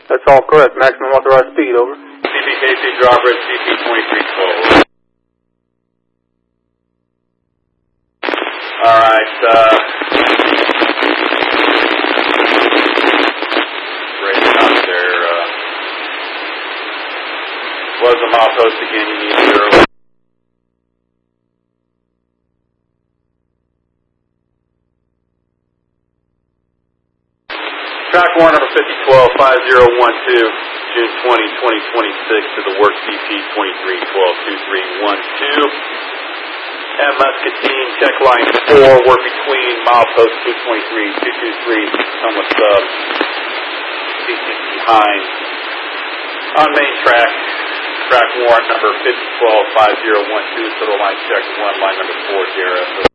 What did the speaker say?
That's all correct. Maximum authorized speed, over. CPKC Drawbridge, CP 2312. Alright, right out there, was a milepost again, you need 0. Track 1, number 5012, 5012, June 20, 2026 to the work CP 2312-2312. At Muscatine, check line 4, work between milepost 223, 223, somewhat sub, CP behind. On main track, track 1, number 5012, 5012, total line check 1, line number 4, Sierra.